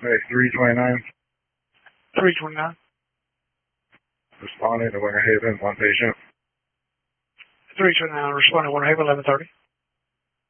Okay, 329. 329. Responding to Winter Haven, one patient. 329, responding to Winter Haven, 1130.